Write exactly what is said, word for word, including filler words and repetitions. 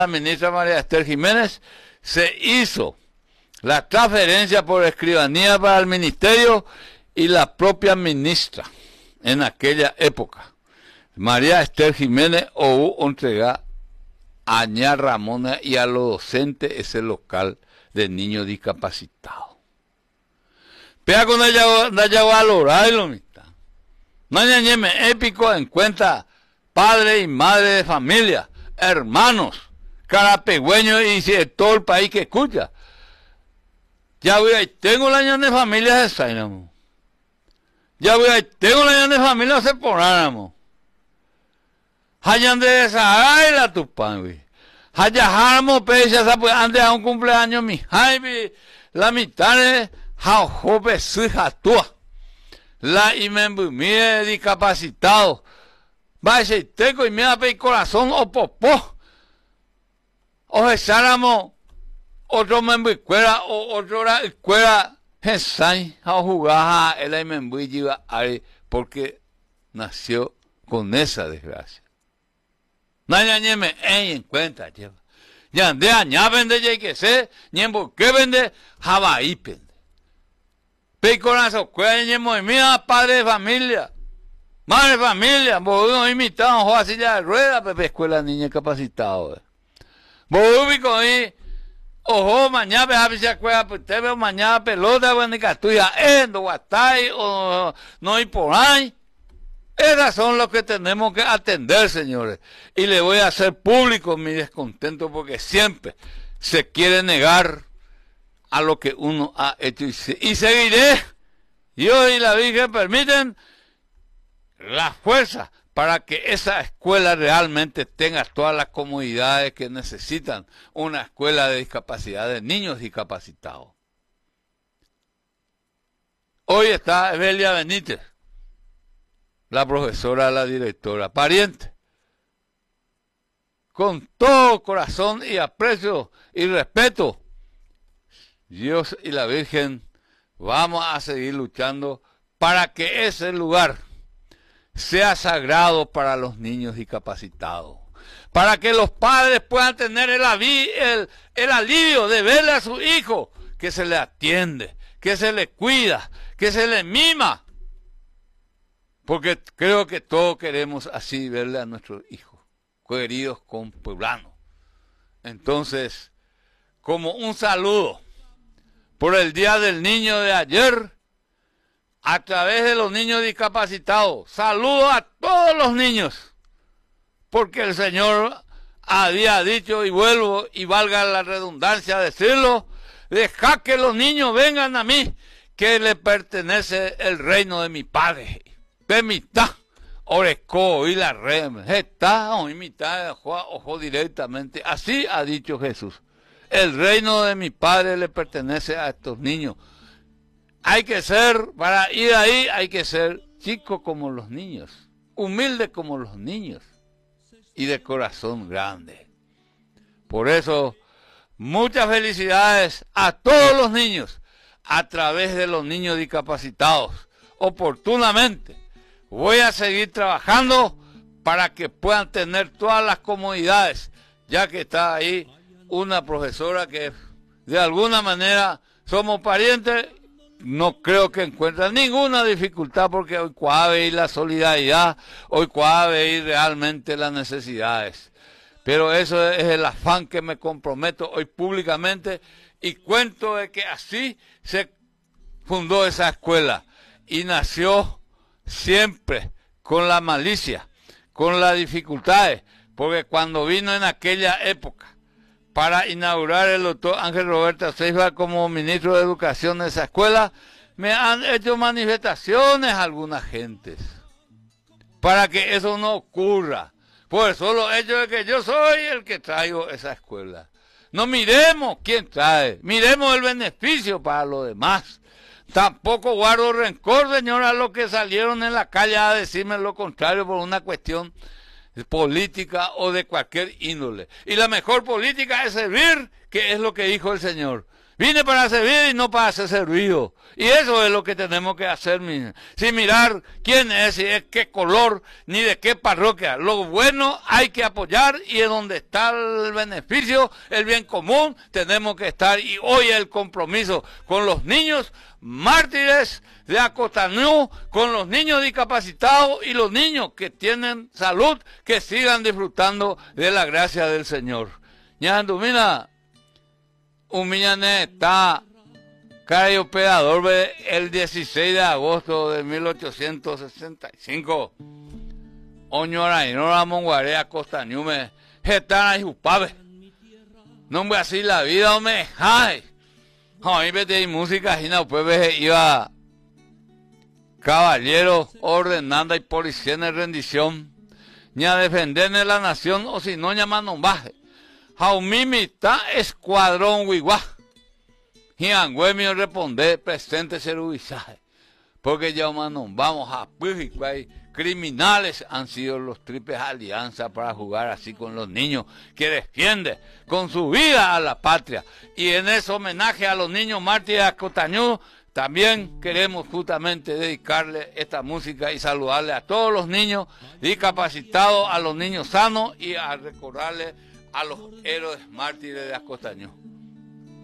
La ministra María Esther Jiménez se hizo la transferencia por escribanía para el ministerio y la propia ministra en aquella época, María Esther Jiménez, o entregar a Ña Ramona y a los docentes ese local de niños discapacitados. Pega con ella, ella valorar y lo mitad. No hay me épico en cuenta padre y madre de familia, hermanos, carapegüeños y si de todo el país que escucha. Ya voy ahí, tengo la año de familia de Sainamo. Ya voy ahí, tengo la año de familia de Seponáramo. Hayan de Sahara y la Tupán, güey. Hayajáramo, pecha, pues antes a un cumpleaños, mi Jaime, la mitad de Jaujope, Sujatua. La imembumie discapacitado. Vaya, y tengo y me da pe corazón o popó. O jesáramo otro membro escuela o otro escuela jesai a jugar a el membro y lleva ahí porque nació con esa desgracia. Nadie me en cuenta lleva. Ya de añá vende ya que sé, ni en que vende jabaí pende. Pe corazón escuela ni en mía padre de familia. Madre de familia, vos no imitamos o así de rueda, pepe escuela niña capacitado. Vos ubico ahí, ojo, mañana ve a ver si escuela, pues te veo mañana pelota, bueno, que estudia endo, guatay, o no hay por ahí. Esas son los que tenemos que atender, señores. Y le voy a hacer público mi descontento porque siempre se quiere negar a lo que uno ha hecho. Y, se, y seguiré, Dios y la Virgen permiten, la fuerza para que esa escuela realmente tenga todas las comodidades que necesitan una escuela de discapacidad, de niños discapacitados. Hoy está Evelia Benítez, la profesora, la directora, pariente. Con todo corazón y aprecio y respeto, Dios y la Virgen, vamos a seguir luchando para que ese lugar sea sagrado para los niños discapacitados, para que los padres puedan tener el, el, el alivio de verle a su hijo que se le atiende, que se le cuida, que se le mima, porque creo que todos queremos así verle a nuestros hijos, queridos compueblanos. Entonces, como un saludo por el Día del Niño de ayer, a través de los niños discapacitados, saludo a todos los niños, porque el Señor había dicho, y vuelvo, y valga la redundancia decirlo, deja que los niños vengan a mí, que le pertenece el reino de mi Padre. De mitad, oreco y la rem, está o mitad, ojo directamente, así ha dicho Jesús. El reino de mi Padre le pertenece a estos niños. Hay que ser, para ir ahí, hay que ser chico como los niños, humilde como los niños y de corazón grande. Por eso, muchas felicidades a todos los niños a través de los niños discapacitados. Oportunamente, voy a seguir trabajando para que puedan tener todas las comodidades, ya que está ahí una profesora que de alguna manera somos parientes. No creo que encuentren ninguna dificultad porque hoy cuave y la solidaridad, hoy cuave y realmente las necesidades. Pero eso es el afán que me comprometo hoy públicamente y cuento de que así se fundó esa escuela y nació siempre con la malicia, con las dificultades, porque cuando vino en aquella época para inaugurar el doctor Ángel Roberto Ceiba como ministro de Educación de esa escuela, me han hecho manifestaciones algunas gentes para que eso no ocurra, por el solo hecho de que yo soy el que traigo esa escuela. No miremos quién trae, miremos el beneficio para los demás. Tampoco guardo rencor, señora, a los que salieron en la calle a decirme lo contrario por una cuestión política o de cualquier índole. Y la mejor política es servir, que es lo que dijo el Señor. Vine para servir y no para ser servido. Y eso es lo que tenemos que hacer, sin mirar quién es, si es qué color, ni de qué parroquia. Lo bueno hay que apoyar y en donde está el beneficio, el bien común, tenemos que estar. Y hoy el compromiso con los niños mártires de Acostañú, con los niños discapacitados y los niños que tienen salud, que sigan disfrutando de la gracia del Señor. Ñandumina, un miñané está cara y operador el dieciséis de agosto de mil ochocientos sesenta y cinco. Oñora y no la monguare Acostañú me getana y jupave. No me así la vida, me ay. A mí vete música y no pues iba caballero ordenando y policía en rendición ni a defender la nación o si no llaman nombaje. Jaumimita escuadrón huiguá. Y angüemio responde presente serubizaje. Porque ya vamos a Pujicuay. Criminales han sido los triples alianzas para jugar así con los niños que defiende con su vida a la patria. Y en ese homenaje a los niños mártires de Acostañú, también queremos justamente dedicarle esta música y saludarle a todos los niños discapacitados, a los niños sanos y a recordarle a los héroes mártires de Acostañú.